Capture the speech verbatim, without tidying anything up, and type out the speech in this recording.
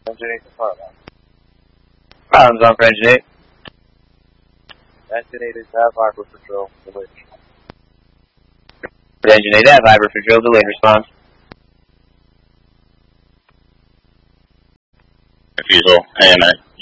Engine eight to Farmhouse. Problems on for Engine eight. Engine eight is have Harbor Patrol, delayed response. Engine eight, have Harbor Patrol, delayed response. Refusal, any minute.